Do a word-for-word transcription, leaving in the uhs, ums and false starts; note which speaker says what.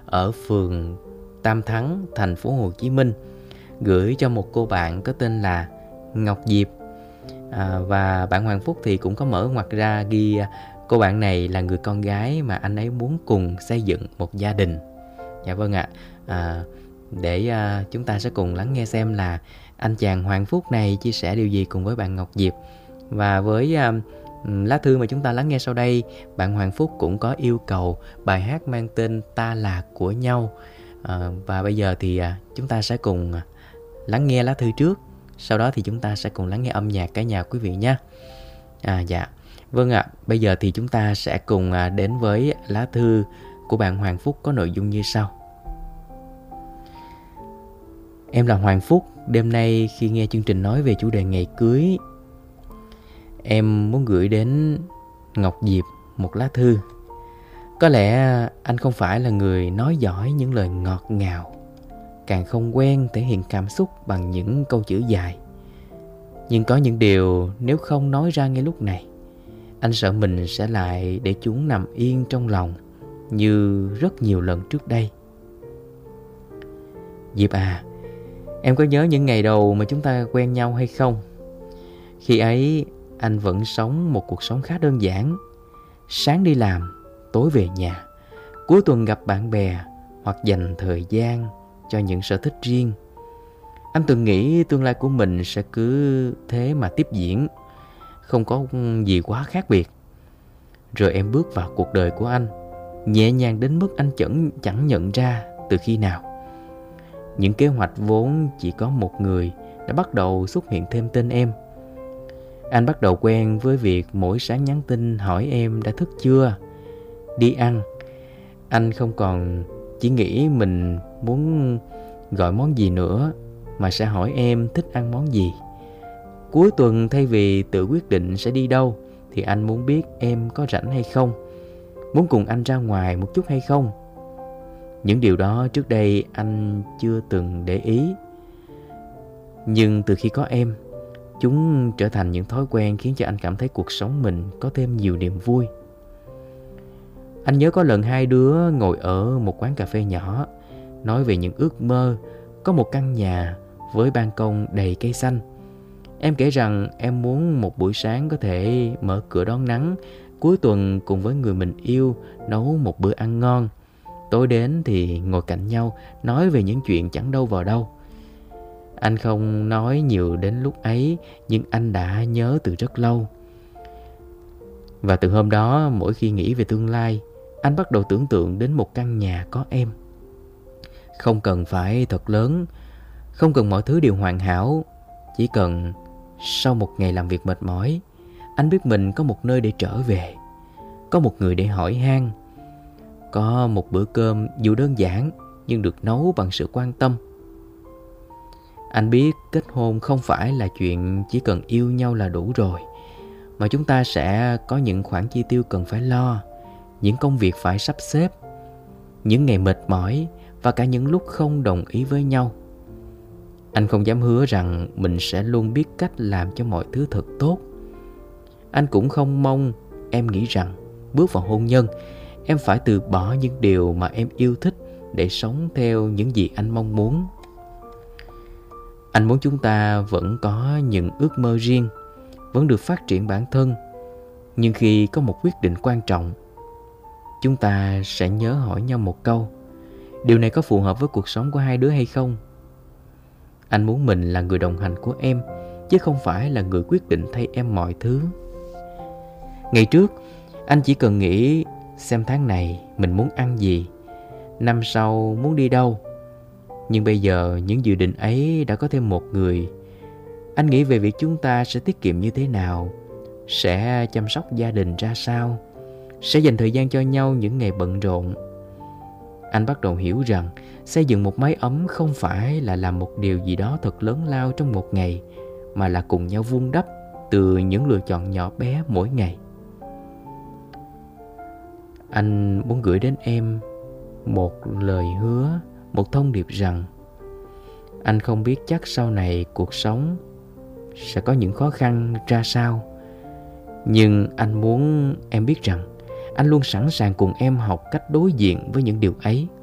Speaker 1: ở phường Tam Thắng, thành phố Hồ Chí Minh, gửi cho một cô bạn có tên là Ngọc Diệp. À, và bạn Hoàng Phúc thì cũng có mở ngoặc ra ghi cô bạn này là người con gái mà anh ấy muốn cùng xây dựng một gia đình. Dạ vâng ạ. À, để à, chúng ta sẽ cùng lắng nghe xem là anh chàng Hoàng Phúc này chia sẻ điều gì cùng với bạn Ngọc Diệp. Và với à, lá thư mà chúng ta lắng nghe sau đây, bạn Hoàng Phúc cũng có yêu cầu bài hát mang tên Ta Là Của Nhau. À, và bây giờ thì à, chúng ta sẽ cùng lắng nghe lá thư trước, sau đó thì chúng ta sẽ cùng lắng nghe âm nhạc cả nhà quý vị nhé. À dạ, vâng ạ. Bây giờ thì chúng ta sẽ cùng à, đến với lá thư của bạn Hoàng Phúc có nội dung như sau. Em là Hoàng Phúc. Đêm nay khi nghe chương trình nói về chủ đề ngày cưới, em muốn gửi đến Ngọc Diệp một lá thư. Có lẽ anh không phải là người nói giỏi những lời ngọt ngào, càng không quen thể hiện cảm xúc bằng những câu chữ dài. Nhưng có những điều nếu không nói ra ngay lúc này, anh sợ mình sẽ lại để chúng nằm yên trong lòng như rất nhiều lần trước đây. Diệp à, em có nhớ những ngày đầu mà chúng ta quen nhau hay không? Khi ấy anh vẫn sống một cuộc sống khá đơn giản. Sáng đi làm, tối về nhà, cuối tuần gặp bạn bè hoặc dành thời gian cho những sở thích riêng. Anh từng nghĩ tương lai của mình sẽ cứ thế mà tiếp diễn, không có gì quá khác biệt. Rồi em bước vào cuộc đời của anh, nhẹ nhàng đến mức anh chẳng, chẳng nhận ra từ khi nào. Những kế hoạch vốn chỉ có một người đã bắt đầu xuất hiện thêm tên em. Anh bắt đầu quen với việc mỗi sáng nhắn tin hỏi em đã thức chưa, đi ăn. Anh không còn chỉ nghĩ mình muốn gọi món gì nữa, mà sẽ hỏi em thích ăn món gì. Cuối tuần thay vì tự quyết định sẽ đi đâu, thì anh muốn biết em có rảnh hay không, muốn cùng anh ra ngoài một chút hay không. Những điều đó trước đây anh chưa từng để ý. Nhưng từ khi có em, chúng trở thành những thói quen khiến cho anh cảm thấy cuộc sống mình có thêm nhiều niềm vui. Anh nhớ có lần hai đứa ngồi ở một quán cà phê nhỏ, nói về những ước mơ có một căn nhà với ban công đầy cây xanh. Em kể rằng em muốn một buổi sáng có thể mở cửa đón nắng, cuối tuần cùng với người mình yêu nấu một bữa ăn ngon. Tối đến thì ngồi cạnh nhau nói về những chuyện chẳng đâu vào đâu. Anh không nói nhiều đến lúc ấy, nhưng anh đã nhớ từ rất lâu. Và từ hôm đó, mỗi khi nghĩ về tương lai, anh bắt đầu tưởng tượng đến một căn nhà có em. Không cần phải thật lớn, không cần mọi thứ đều hoàn hảo. Chỉ cần sau một ngày làm việc mệt mỏi, anh biết mình có một nơi để trở về, có một người để hỏi han, có một bữa cơm dù đơn giản nhưng được nấu bằng sự quan tâm. Anh biết kết hôn không phải là chuyện chỉ cần yêu nhau là đủ rồi, mà chúng ta sẽ có những khoản chi tiêu cần phải lo, những công việc phải sắp xếp, những ngày mệt mỏi và cả những lúc không đồng ý với nhau. Anh không dám hứa rằng mình sẽ luôn biết cách làm cho mọi thứ thật tốt. Anh cũng không mong em nghĩ rằng bước vào hôn nhân, em phải từ bỏ những điều mà em yêu thích để sống theo những gì anh mong muốn. Anh muốn chúng ta vẫn có những ước mơ riêng, vẫn được phát triển bản thân. Nhưng khi có một quyết định quan trọng, chúng ta sẽ nhớ hỏi nhau một câu: điều này có phù hợp với cuộc sống của hai đứa hay không? Anh muốn mình là người đồng hành của em, chứ không phải là người quyết định thay em mọi thứ. Ngày trước, anh chỉ cần nghĩ xem tháng này mình muốn ăn gì, năm sau muốn đi đâu. Nhưng bây giờ những dự định ấy đã có thêm một người. Anh nghĩ về việc chúng ta sẽ tiết kiệm như thế nào, sẽ chăm sóc gia đình ra sao, sẽ dành thời gian cho nhau những ngày bận rộn. Anh bắt đầu hiểu rằng xây dựng một mái ấm không phải là làm một điều gì đó thật lớn lao trong một ngày, mà là cùng nhau vun đắp từ những lựa chọn nhỏ bé mỗi ngày. Anh muốn gửi đến em một lời hứa, một thông điệp rằng anh không biết chắc sau này cuộc sống sẽ có những khó khăn ra sao, nhưng anh muốn em biết rằng anh luôn sẵn sàng cùng em học cách đối diện với những điều ấy.